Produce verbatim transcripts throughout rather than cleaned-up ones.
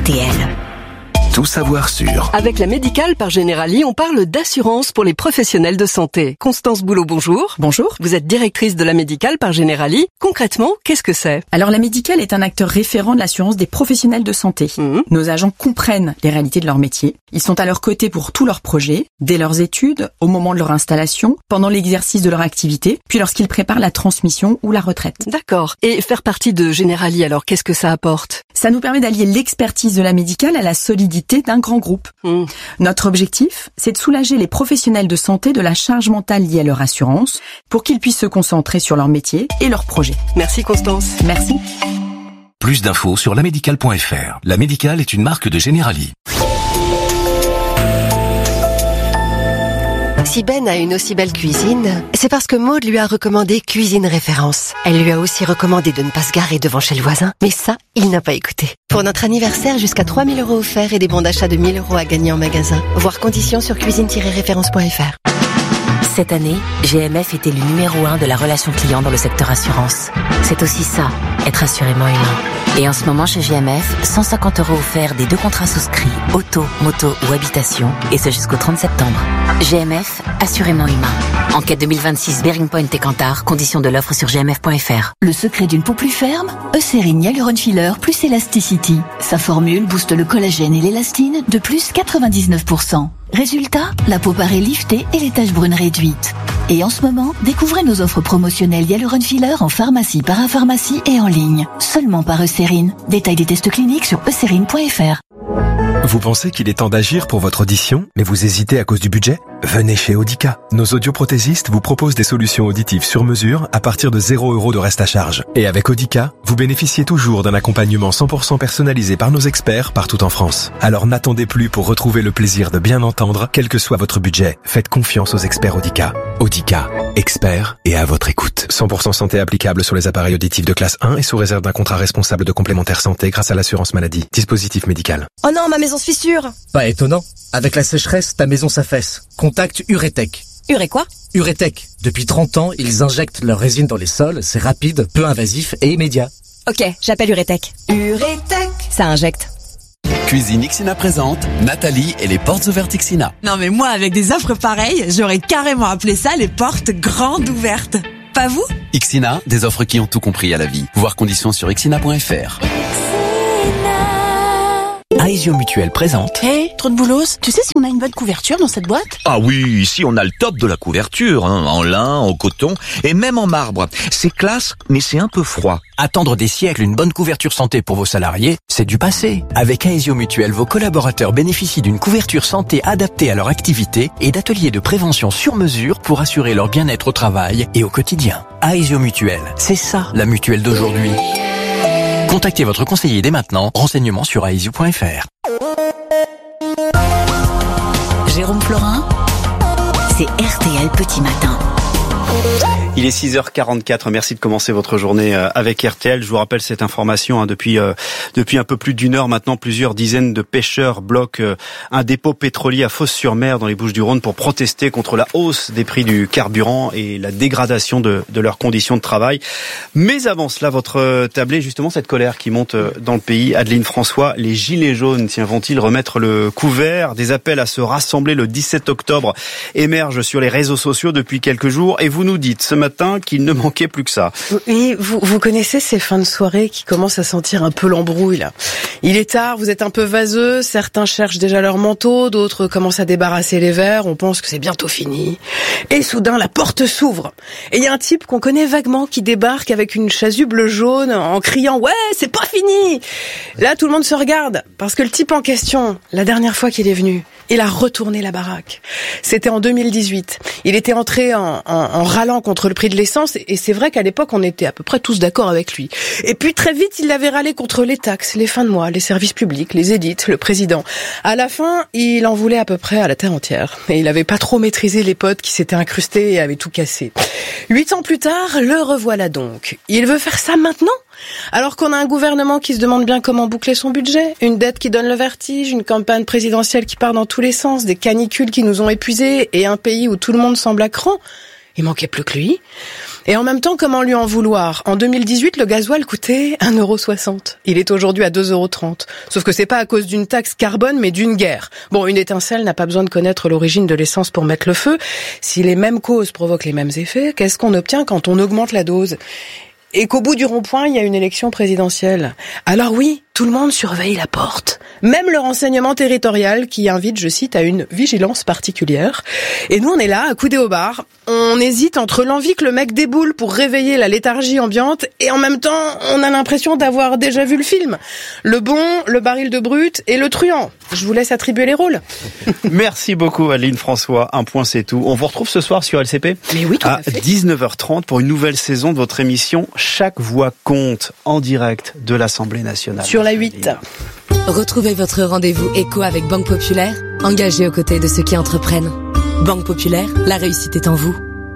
T L. Tout savoir sur. Avec la Médicale par Generali, on parle d'assurance pour les professionnels de santé. Constance Boulot, bonjour. Bonjour. Vous êtes directrice de la Médicale par Generali. Concrètement, qu'est-ce que c'est ? Alors la Médicale est un acteur référent de l'assurance des professionnels de santé. Mmh. Nos agents comprennent les réalités de leur métier. Ils sont à leur côté pour tous leurs projets, dès leurs études, au moment de leur installation, pendant l'exercice de leur activité, puis lorsqu'ils préparent la transmission ou la retraite. D'accord. Et faire partie de Generali, alors qu'est-ce que ça apporte ? Ça nous permet d'allier l'expertise de la Médicale à la solidité d'un grand groupe. Mmh. Notre objectif, c'est de soulager les professionnels de santé de la charge mentale liée à leur assurance pour qu'ils puissent se concentrer sur leur métier et leurs projets. Merci Constance. Merci. Plus d'infos sur la médicale point f r. La Médicale est une marque de Generali. Si Ben a une aussi belle cuisine, c'est parce que Maude lui a recommandé Cuisine Référence. Elle lui a aussi recommandé de ne pas se garer devant chez le voisin, mais ça, il n'a pas écouté. Pour notre anniversaire, jusqu'à trois mille euros offerts et des bons d'achat de mille euros à gagner en magasin. Voir conditions sur cuisine tiret référence point f r. Cette année, G M F était le numéro un de la relation client dans le secteur assurance. C'est aussi ça, être assurément humain. Et en ce moment chez G M F, cent cinquante euros offerts des deux contrats souscrits, auto, moto ou habitation, et ce jusqu'au trente septembre. G M F, assurément humain. Enquête deux mille vingt-six, Bearing Point et Kantar, conditions de l'offre sur g m f point f r. Le secret d'une peau plus ferme, Eucérine Hyaluron Filler plus Elasticity. Sa formule booste le collagène et l'élastine de plus quatre-vingt-dix-neuf pour cent. Résultat, la peau paraît liftée et les taches brunes réduites. Et en ce moment, découvrez nos offres promotionnelles Hyaluron Filler en pharmacie, parapharmacie et en ligne. Seulement par Eucérine. Détail des tests cliniques sur eucérine point f r. Vous pensez qu'il est temps d'agir pour votre audition, mais vous hésitez à cause du budget ? Venez chez Audica. Nos audioprothésistes vous proposent des solutions auditives sur mesure à partir de zéro euros de reste à charge. Et avec Audica, vous bénéficiez toujours d'un accompagnement cent pour cent personnalisé par nos experts partout en France. Alors n'attendez plus pour retrouver le plaisir de bien entendre, quel que soit votre budget. Faites confiance aux experts Audica. Audica, experts et à votre écoute. cent pour cent santé applicable sur les appareils auditifs de classe un et sous réserve d'un contrat responsable de complémentaire santé grâce à l'assurance maladie. Dispositif médical. Oh non, ma maison se fissure. Pas étonnant. Avec la sécheresse, ta maison s'affaisse. Contacte Uretech. Uré quoi ? Uretech. Depuis trente ans, ils injectent leur résine dans les sols. C'est rapide, peu invasif et immédiat. Ok, j'appelle Uretech. Uretech. Ça injecte. Cuisine Ixina présente Nathalie et les portes ouvertes Ixina. Non mais moi, avec des offres pareilles, j'aurais carrément appelé ça les portes grandes ouvertes. Pas vous ? Ixina, des offres qui ont tout compris à la vie. Voir conditions sur ixina point f r. Aesio Mutuel présente. Hé, hey, trop de boulos, tu sais si on a une bonne couverture dans cette boîte ? Ah oui, ici on a le top de la couverture, hein, en lin, en coton et même en marbre. C'est classe, mais c'est un peu froid. Attendre des siècles une bonne couverture santé pour vos salariés, c'est du passé. Avec Aesio Mutuel, vos collaborateurs bénéficient d'une couverture santé adaptée à leur activité et d'ateliers de prévention sur mesure pour assurer leur bien-être au travail et au quotidien. Aesio Mutuel, c'est ça la mutuelle d'aujourd'hui. Contactez votre conseiller dès maintenant. Renseignements sur aesio point f r. Jérôme Florin, c'est R T L Petit Matin. Il est six heures quarante-quatre, merci de commencer votre journée avec R T L. Je vous rappelle cette information, hein, depuis euh, depuis un peu plus d'une heure maintenant, plusieurs dizaines de pêcheurs bloquent euh, un dépôt pétrolier à Fos-sur-Mer dans les Bouches-du-Rhône pour protester contre la hausse des prix du carburant et la dégradation de, de leurs conditions de travail. Mais avant cela, votre tablé, justement, cette colère qui monte dans le pays. Adeline François, les gilets jaunes, tiens, vont-ils remettre le couvert ? Des appels à se rassembler le dix-sept octobre émergent sur les réseaux sociaux depuis quelques jours et vous nous dites ce matin qu'il ne manquait plus que ça. Oui, vous, vous connaissez ces fins de soirée qui commencent à sentir un peu l'embrouille, là. Il est tard, vous êtes un peu vaseux, certains cherchent déjà leur manteau, d'autres commencent à débarrasser les verres, on pense que c'est bientôt fini. Et soudain, la porte s'ouvre. Et il y a un type qu'on connaît vaguement qui débarque avec une chasuble jaune en criant « Ouais, c'est pas fini !» Là, tout le monde se regarde, parce que le type en question, la dernière fois qu'il est venu, il a retourné la baraque. C'était en deux mille dix-huit. Il était entré en, en, en râlant contre le prix de l'essence, et c'est vrai qu'à l'époque, on était à peu près tous d'accord avec lui. Et puis très vite, il avait râlé contre les taxes, les fins de mois, les services publics, les édits, le président. À la fin, il en voulait à peu près à la terre entière. Et il avait pas trop maîtrisé les potes qui s'étaient incrustés et avaient tout cassé. Huit ans plus tard, le revoilà donc. Il veut faire ça maintenant ? Alors qu'on a un gouvernement qui se demande bien comment boucler son budget, une dette qui donne le vertige, une campagne présidentielle qui part dans tous les sens, des canicules qui nous ont épuisés et un pays où tout le monde semble à cran, il manquait plus que lui. Et en même temps, comment lui en vouloir? En deux mille dix-huit, le gasoil coûtait un euro soixante. Il est aujourd'hui à deux euros trente. Sauf que c'est pas à cause d'une taxe carbone, mais d'une guerre. Bon, une étincelle n'a pas besoin de connaître l'origine de l'essence pour mettre le feu. Si les mêmes causes provoquent les mêmes effets, qu'est-ce qu'on obtient quand on augmente la dose? Et qu'au bout du rond-point, il y a une élection présidentielle. Alors oui, tout le monde surveille la porte. Même le renseignement territorial qui invite, je cite, à une vigilance particulière. Et nous, on est là, accoudés au bar. On hésite entre l'envie que le mec déboule pour réveiller la léthargie ambiante et en même temps, on a l'impression d'avoir déjà vu le film. Le bon, le baril de brut et le truand. Je vous laisse attribuer les rôles. Merci beaucoup Aline François. Un point, c'est tout. On vous retrouve ce soir sur L C P. Mais oui, tout à, à fait. dix-neuf heures trente pour une nouvelle saison de votre émission Chaque voix compte en direct de l'Assemblée nationale. Sur la huit. Retrouvez votre rendez-vous éco avec Banque Populaire, engagée aux côtés de ceux qui entreprennent. Banque Populaire, la réussite est en vous.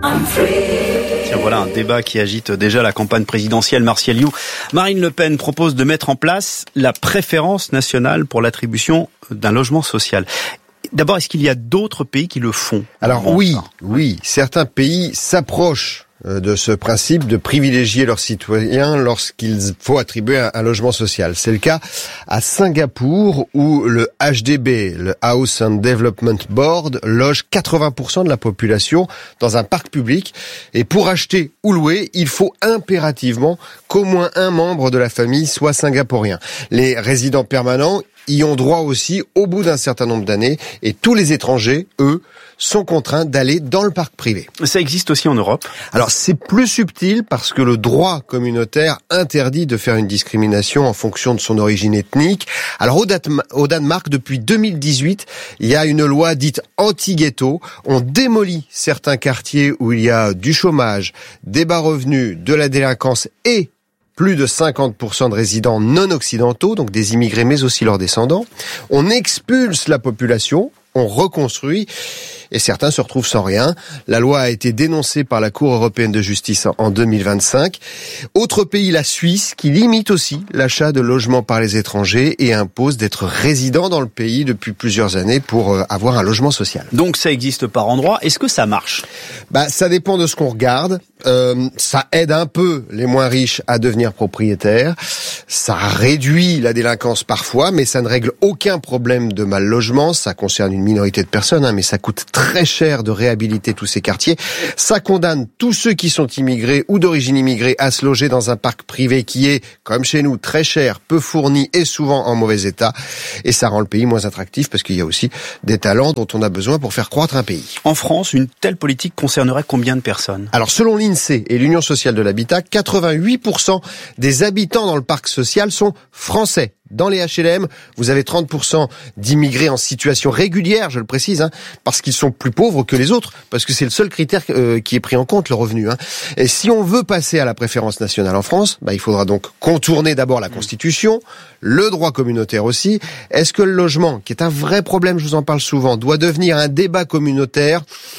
Tiens, voilà un débat qui agite déjà la campagne présidentielle. Martial You. Marine Le Pen propose de mettre en place la préférence nationale pour l'attribution d'un logement social. D'abord, est-ce qu'il y a d'autres pays qui le font? Alors oui, oui, certains pays s'approchent de ce principe de privilégier leurs citoyens lorsqu'il faut attribuer un, un logement social. C'est le cas à Singapour où le H D B, le House and Development Board, loge quatre-vingts pour cent de la population dans un parc public. Et pour acheter ou louer, il faut impérativement qu'au moins un membre de la famille soit singapourien. Les résidents permanents y ont droit aussi au bout d'un certain nombre d'années et tous les étrangers, eux, sont contraints d'aller dans le parc privé. Ça existe aussi en Europe? Alors c'est plus subtil parce que le droit communautaire interdit de faire une discrimination en fonction de son origine ethnique. Alors au, Dat- au Danemark, depuis deux mille dix-huit, il y a une loi dite anti-ghetto. On démolit certains quartiers où il y a du chômage, des bas revenus, de la délinquance et plus de cinquante pour cent de résidents non occidentaux, donc des immigrés mais aussi leurs descendants. On expulse la population, on reconstruit, et certains se retrouvent sans rien. La loi a été dénoncée par la Cour européenne de justice en deux mille vingt-cinq. Autre pays, la Suisse, qui limite aussi l'achat de logements par les étrangers et impose d'être résident dans le pays depuis plusieurs années pour avoir un logement social. Donc ça existe par endroits. Est-ce que ça marche? Bah, ça dépend de ce qu'on regarde. Euh, ça aide un peu les moins riches à devenir propriétaires. Ça réduit la délinquance parfois, mais ça ne règle aucun problème de mal logement. Ça concerne une minorité de personnes, hein, mais ça coûte très cher de réhabiliter tous ces quartiers. Ça condamne tous ceux qui sont immigrés ou d'origine immigrée à se loger dans un parc privé qui est, comme chez nous, très cher, peu fourni et souvent en mauvais état. Et ça rend le pays moins attractif parce qu'il y a aussi des talents dont on a besoin pour faire croître un pays. En France, une telle politique concernerait combien de personnes? Alors, selon l'INSEE et l'Union sociale de l'habitat, quatre-vingt-huit pour cent des habitants dans le parc social sont français. Dans les H L M, vous avez trente pour cent d'immigrés en situation régulière, je le précise, hein, parce qu'ils sont plus pauvres que les autres, parce que c'est le seul critère euh, qui est pris en compte, le revenu. Hein. Et si on veut passer à la préférence nationale en France, bah, il faudra donc contourner d'abord la Constitution, le droit communautaire aussi. Est-ce que le logement, qui est un vrai problème, je vous en parle souvent, doit devenir un débat communautaire ?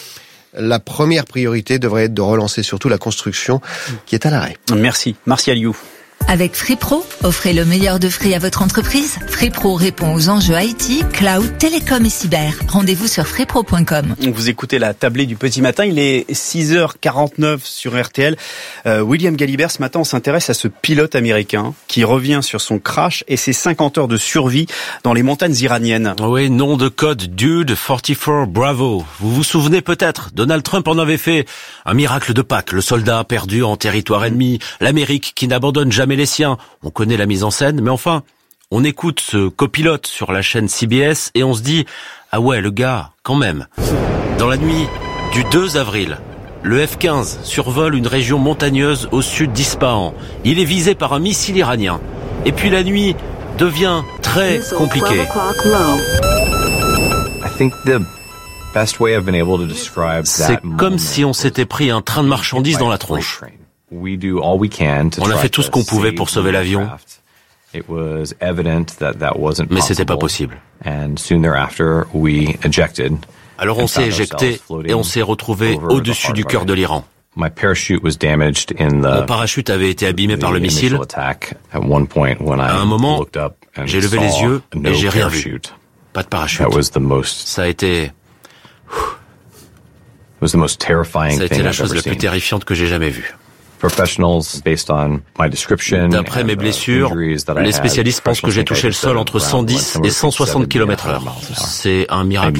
La première priorité devrait être de relancer surtout la construction qui est à l'arrêt. Merci. Martial You. Avec FreePro, offrez le meilleur de Free à votre entreprise. FreePro répond aux enjeux I T, cloud, télécom et cyber. Rendez-vous sur freepro point com. Vous écoutez la tablée du petit matin, il est six heures quarante-neuf sur R T L. Euh, William Galibert, ce matin, on s'intéresse à ce pilote américain qui revient sur son crash et ses cinquante heures de survie dans les montagnes iraniennes. Oui, nom de code Dude quarante-quatre Bravo. Vous vous souvenez peut-être, Donald Trump en avait fait un miracle de Pâques, le soldat perdu en territoire ennemi, l'Amérique qui n'abandonne jamais les siens. On connaît la mise en scène, mais enfin, on écoute ce copilote sur la chaîne C B S et on se dit « Ah ouais, le gars, quand même ». Dans la nuit du deux avril, le F quinze survole une région montagneuse au sud d'Ispahan. Il est visé par un missile iranien. Et puis la nuit devient très compliquée. C'est comme si on s'était pris un train de marchandises dans la tronche. On a fait tout ce qu'on pouvait pour sauver l'avion, mais c'était pas possible. Alors on s'est éjecté et on s'est retrouvé au-dessus du cœur de l'Iran. Mon parachute avait été abîmé par le missile. À un moment, j'ai levé les yeux et j'ai rien vu. Pas de parachute. Ça a été... Ça a été la chose la plus terrifiante que j'ai jamais vue. D'après mes blessures, les spécialistes pensent que j'ai touché le sol entre cent dix et cent soixante kilomètres heure. C'est un miracle.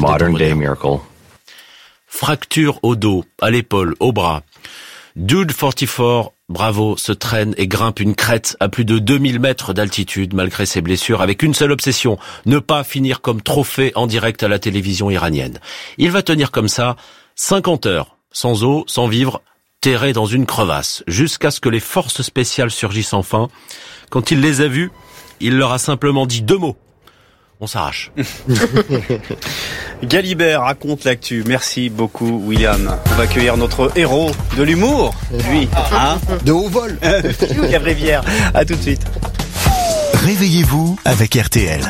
Fracture au dos, à l'épaule, au bras. Dude quarante-quatre, bravo, se traîne et grimpe une crête à plus de deux mille mètres d'altitude malgré ses blessures avec une seule obsession, ne pas finir comme trophée en direct à la télévision iranienne. Il va tenir comme ça cinquante heures, sans eau, sans vivre, terré dans une crevasse, jusqu'à ce que les forces spéciales surgissent enfin. Quand il les a vus, il leur a simplement dit deux mots. On s'arrache. Galibert raconte l'actu. Merci beaucoup, William. On va accueillir notre héros de l'humour, lui, hein, de haut vol. Pierre Rivière. À tout de suite. Réveillez-vous avec R T L.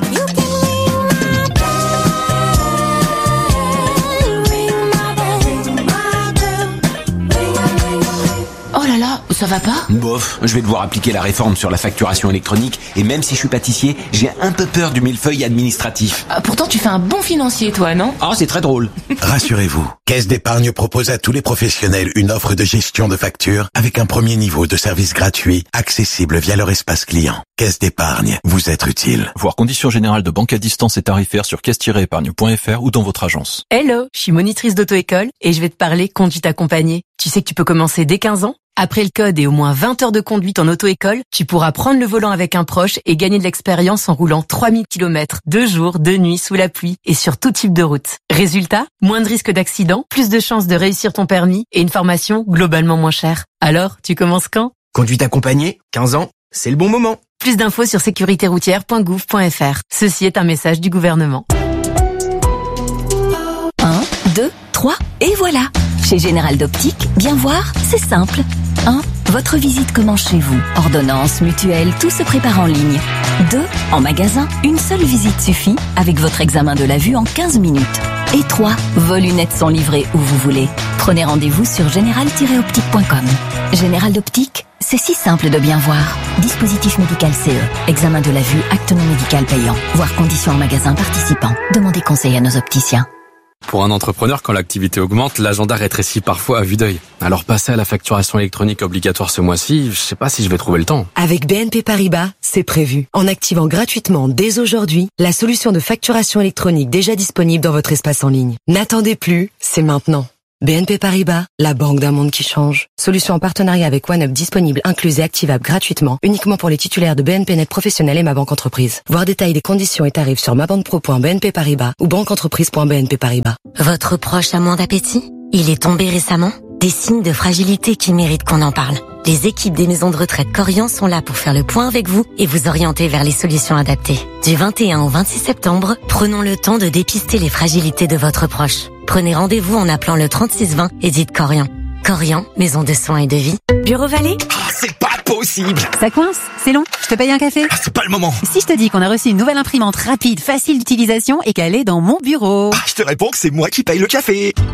Oh là là, ça va pas ? Bof, je vais devoir appliquer la réforme sur la facturation électronique et même si je suis pâtissier, j'ai un peu peur du millefeuille administratif. Ah, pourtant tu fais un bon financier toi, non ? Ah, c'est très drôle. Rassurez-vous, Caisse d'épargne propose à tous les professionnels une offre de gestion de factures avec un premier niveau de service gratuit, accessible via leur espace client. Caisse d'épargne, vous êtes utile. Voir conditions générales de banque à distance et tarifaires sur caisse tiret épargne point f r ou dans votre agence. Hello, je suis monitrice d'auto-école et je vais te parler conduite accompagnée. Tu sais que tu peux commencer dès quinze ans ? Après le code et au moins vingt heures de conduite en auto-école, tu pourras prendre le volant avec un proche et gagner de l'expérience en roulant trois mille kilomètres, deux jours, deux nuits, sous la pluie et sur tout type de route. Résultat, moins de risques d'accident, plus de chances de réussir ton permis et une formation globalement moins chère. Alors, tu commences quand ? Conduite accompagnée, quinze ans, c'est le bon moment. Plus d'infos sur sécurité routière point gouv point f r. Ceci est un message du gouvernement. un, deux, trois, et voilà. Chez Général d'Optique, bien voir, c'est simple. un. Votre visite commence chez vous. Ordonnance, mutuelle, tout se prépare en ligne. deux. En magasin, une seule visite suffit avec votre examen de la vue en quinze minutes. Et trois. Vos lunettes sont livrées où vous voulez. Prenez rendez-vous sur général tiret optique point com. Général d'Optique, c'est si simple de bien voir. Dispositif médical C E. Examen de la vue, acte non médical payant. Voir conditions en magasin participant. Demandez conseil à nos opticiens. Pour un entrepreneur, quand l'activité augmente, l'agenda rétrécit parfois à vue d'œil. Alors passer à la facturation électronique obligatoire ce mois-ci, je sais pas si je vais trouver le temps. Avec B N P Paribas, c'est prévu. En activant gratuitement dès aujourd'hui la solution de facturation électronique déjà disponible dans votre espace en ligne. N'attendez plus, c'est maintenant. B N P Paribas, la banque d'un monde qui change. Solution en partenariat avec OneUp disponible, incluse et activable gratuitement, uniquement pour les titulaires de B N P Net Professionnel et Ma Banque Entreprise. Voir détail des conditions et tarifs sur ma banque pro point b n p paribas ou banque entreprise point b n p paribas. Votre proche a moins d'appétit ? Il est tombé récemment ? Des signes de fragilité qui méritent qu'on en parle. Les équipes des maisons de retraite Corian sont là pour faire le point avec vous et vous orienter vers les solutions adaptées. Du vingt et un au vingt-six septembre, prenons le temps de dépister les fragilités de votre proche. Prenez rendez-vous en appelant le trente-six vingt et dites Corian. Corian, maison de soins et de vie. Bureau Vallée ? Oh, c'est pas possible. Ça coince ? C'est long ? Je te paye un café ? Ah, c'est pas le moment. Si je te dis qu'on a reçu une nouvelle imprimante rapide, facile d'utilisation et qu'elle est dans mon bureau ? Ah, je te réponds que c'est moi qui paye le café.